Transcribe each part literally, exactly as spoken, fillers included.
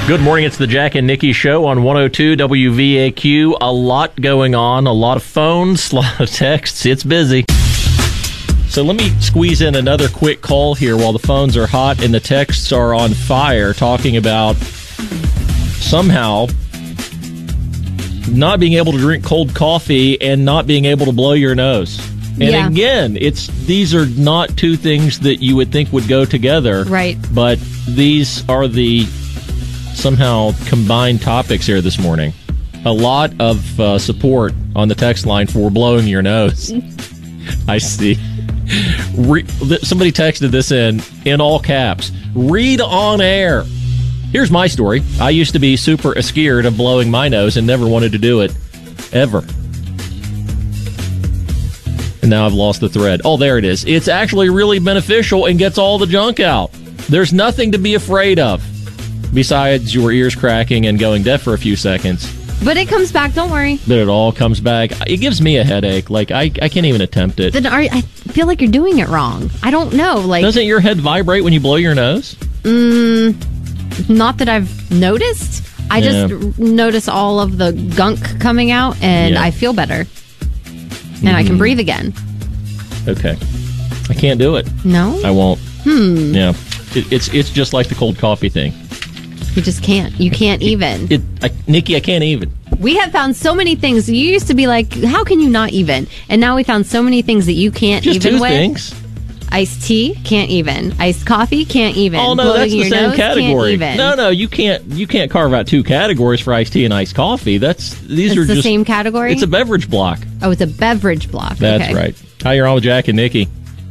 Good morning. It's the Jack and Nikki Show on one oh two W V A Q. A lot going on, a lot of phones, a lot of texts. It's busy. So let me squeeze in another quick call here while the phones are hot and the texts are on fire, talking about somehow not being able to drink cold coffee and not being able to blow your nose. And yeah. again, it's these are not two things that you would think would go together. Right. But these are the somehow combined topics here this morning. A lot of uh, support on the text line for blowing your nose. I see. Re- somebody texted this in, in all caps. Read on air. Here's my story. I used to be super scared of blowing my nose and never wanted to do it. Ever. And now I've lost the thread. Oh, there it is. It's actually really beneficial and gets all the junk out. There's nothing to be afraid of besides your ears cracking and going deaf for a few seconds. But it comes back, don't worry. But it all comes back. It gives me a headache. Like, I, I can't even attempt it. Then are, I feel like you're doing it wrong. I don't know. Like, doesn't your head vibrate when you blow your nose? Mm, not that I've noticed. I Yeah. just notice all of the gunk coming out, and Yeah. I feel better. And Mm. I can breathe again. Okay. I can't do it. No? I won't. Hmm. Yeah. It, it's it's just like the cold coffee thing. You just can't. You can't even. It, I, Nikki, I can't even. We have found so many things. You used to be like, how can you not even? And now we found so many things that you can't Just even two with. things. Iced tea, can't even. Iced coffee, can't even. Oh no, Blowing that's the your same nose, category. Can't even. No, no, you can't. You can't carve out two categories for iced tea and iced coffee. That's these It's are the just same category? It's a beverage block. Oh, it's a beverage block. That's okay. right. Hi, you're on with Jack and Nikki.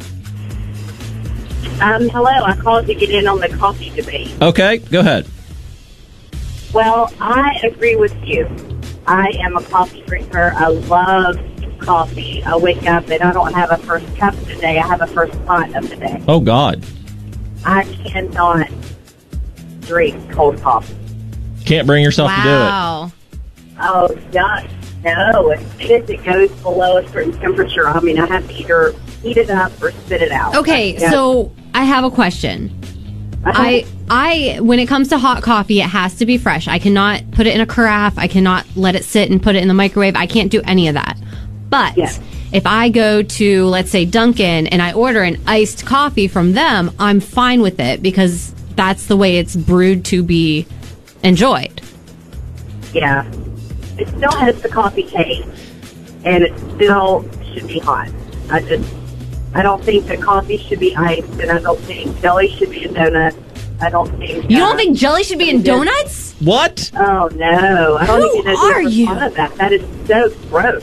Um, hello, I called to get in on the coffee debate. Okay, go ahead. Well, I agree with you. I am a coffee drinker. I love coffee. I wake up and I don't have a first cup of the day. I have a first pot of the day. Oh God, I cannot drink cold coffee. can't bring yourself Wow. Oh, not, no. As soon as it goes below a certain temperature, I mean, I have to either heat it up or spit it out. Okay, Yeah. so I have a question. Uh-huh. I I when it comes to hot coffee, it has to be fresh. I cannot put it in a carafe. I cannot let it sit and put it in the microwave. I can't do any of that. But Yes. if I go to, let's say, Dunkin' and I order an iced coffee from them, I'm fine with it because that's the way it's brewed to be enjoyed. Yeah. It still has the coffee taste, and it still should be hot. I just, I don't think that coffee should be iced, and I don't think jelly should be in donuts. I don't think... You uh, don't think jelly should be in donuts? to do it. What? Oh, no. I don't Who even know are the you? fun of that. That is so gross.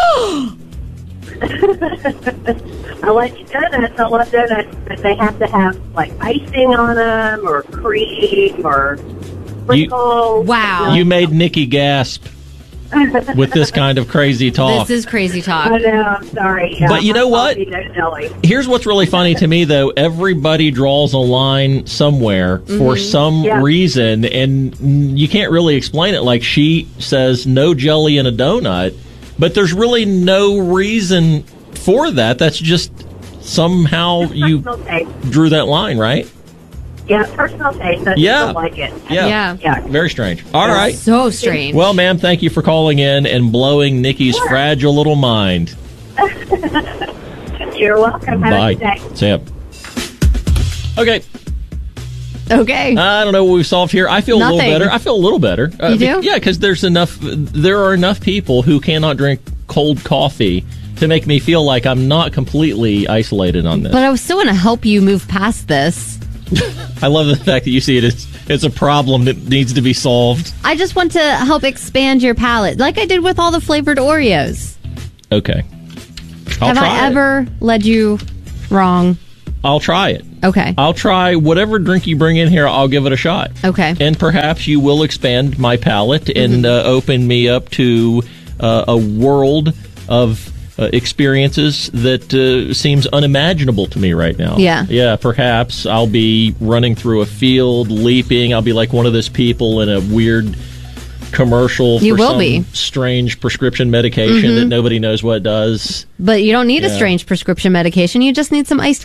I like donuts. I love donuts, but they have to have, like, icing on them, or cream, or sprinkles. Wow. You made Nikki gasp with this kind of crazy talk. This is crazy talk. I know, I'm sorry. Yeah, But you know what? coffee, no jelly. Here's what's really funny to me, though. Everybody draws a line somewhere for some Yeah. reason, and you can't really explain it. Like, she says no jelly in a donut, but there's really no reason for that. That's just somehow you Personal taste. drew that line, right? Yeah, personal taste. I Yeah. don't like it. Yeah. Yeah. Yeah. Very strange. All right. So strange. Well, ma'am, thank you for calling in and blowing Nikki's Sure. fragile little mind. You're welcome. Have Bye. a good day. Sam. Okay. okay. I don't know what we've solved here. I feel a Nothing. little better. I feel a little better. Uh, You do? Yeah, because there's enough. There are enough people who cannot drink cold coffee to make me feel like I'm not completely isolated on this. But I was still going to help you move past this. I love the fact that you see it as it's a problem that needs to be solved. I just want to help expand your palate, like I did with all the flavored Oreos. Okay. I'll Have try I it. ever led you wrong? I'll try it. Okay. I'll try whatever drink you bring in here. I'll give it a shot. Okay. And perhaps you will expand my palate and uh, open me up to uh, a world of uh, experiences that uh, seems unimaginable to me right now. Yeah. Yeah, perhaps I'll be running through a field, leaping. I'll be like one of those people in a weird commercial You for will some be. strange prescription medication that nobody knows what it does. But you don't need a Yeah. strange prescription medication. You just need some iced